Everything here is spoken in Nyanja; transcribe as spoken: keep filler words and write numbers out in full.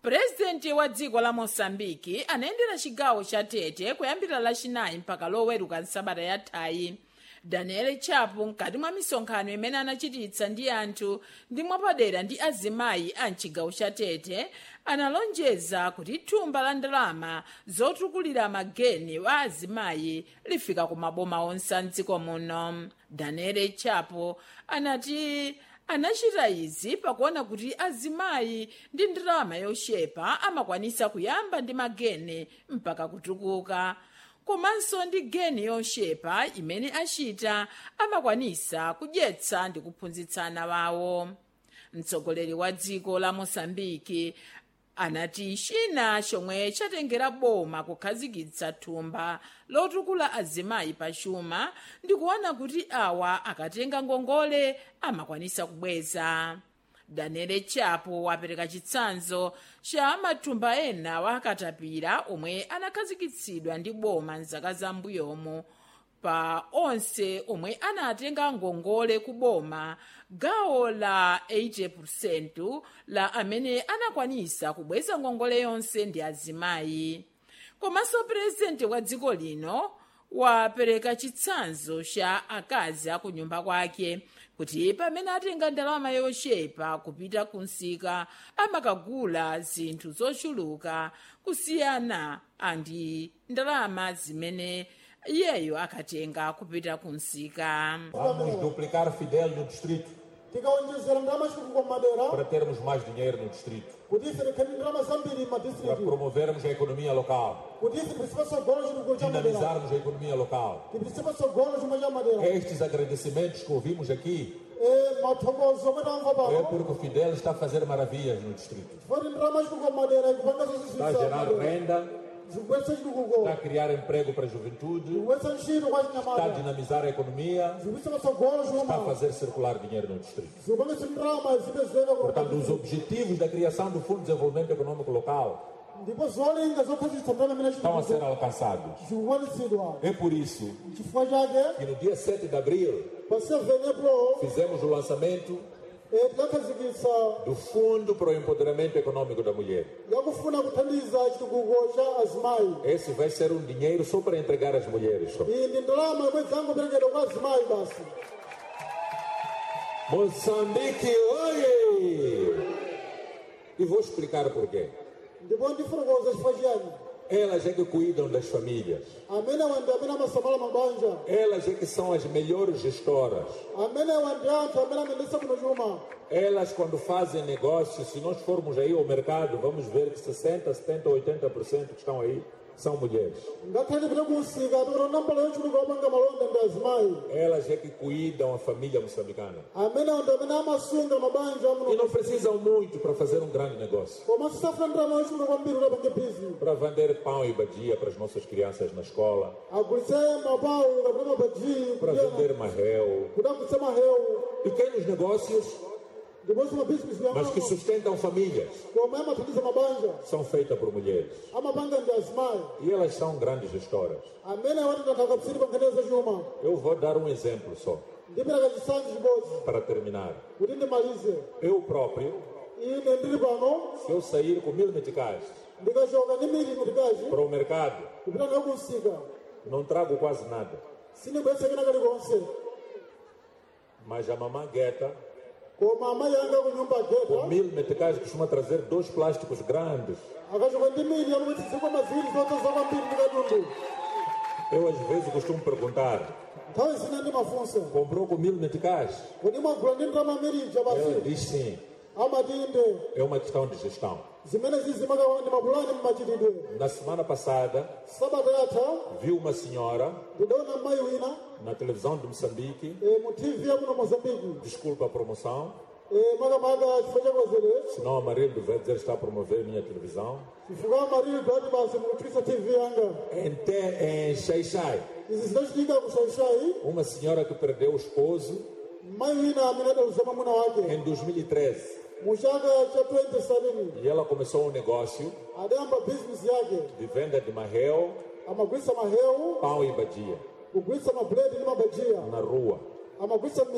Purezidenti wa dziko la Mosambiki anayendera chigawo cha Tete kuyambira lachinayi mpaka loweruka nsabata yathayi. Daniel Chapo mkati mwa misonkhano imene anachititsa ndi anthu ndi mwapadera ndi azimayi a mchigawo cha Tete analonjeza kuti thumba la ndalama zotukulira mageni wa azimayi lifika ku maboma onse a mdziko muno. Daniel Chapo anati anachita izi pakuona kuti azimayi ndi ndalama yochepa amakwanisa kuyamba ndi mageni mpaka kutukuka, komanso ndi geni yochepa imene achita amakwanisa kudyetsa ndi kuphunzitsana wawo. Mtsogoleri wa dziko la Mosambiki anati china chomwe chatengera boma kukhazikitsa thumba lotukula azimayi pachuma ndi kuona kuti awa akatenga ngongole amakwanisa kubweza. Daniel Chapo wapereka chitsanzo cha mathumba ena wa akatapira omwe anakhazikitsidwa ndi boma mzaka zambuyomu. Pa onse omwe anatenga ngongole ku boma, gawo la eighty percent la amene anakwanisa kubweza ngongole yonse ndi azimayi. Komanso Purezidenti wa dziko lino wapereka chitsanzo cha akazi akunyumba kwake kuti pamene atenga ndalama yochepa kupita kunsika amakagula zinthu zochuluka kusiyana andi ndalama zimene iyeyo akatenga kupita kunsika. Vamos duplicar Fidel no distrito para termos mais dinheiro no distrito, para promovermos a economia local, dinamizarmos a economia local. Estes agradecimentos que ouvimos aqui é porque o Fidel está a fazer maravilhas no distrito. Está a gerar renda, está a criar emprego para a juventude, está a dinamizar a economia, está a fazer circular dinheiro no distrito. Portanto, os objetivos da criação do Fundo de Desenvolvimento Econômico Local estão a ser alcançados. É por isso que no dia sete de abril fizemos o lançamento do Fundo para o Empoderamento Econômico da Mulher. Esse vai ser um dinheiro só para entregar às mulheres. Só. Moçambique, oi! E vou explicar por quê. Elas é que cuidam das famílias. Elas é que são as melhores gestoras. Elas, quando fazem negócios, se nós formos aí ao mercado, vamos ver que sessenta, setenta, oitenta por cento que estão aí são mulheres. Elas é que cuidam a família moçambicana. E não precisam muito para fazer um grande negócio. Para vender pão e badia para as nossas crianças na escola. Para vender marreu. Pequenos negócios, mas que sustentam famílias, são feitas por mulheres. E elas são grandes gestoras. Eu vou dar um exemplo só, para terminar. Eu próprio, se eu sair com mil meticais para o mercado, não trago quase nada. Mas a mamãe Gueta, com mil meticais, costuma trazer dois plásticos grandes. Eu às vezes costumo perguntar: comprou com mil meticais? Ela diz sim. É uma questão de gestão. Na semana passada, vi uma senhora na televisão de Moçambique, desculpa a promoção, senão a marido vai dizer que está a promover a minha televisão, em, te, em Xai-Xai, uma senhora que perdeu o esposo em dois mil e treze. E ela começou um negócio de venda de marreu, pão e badia na rua.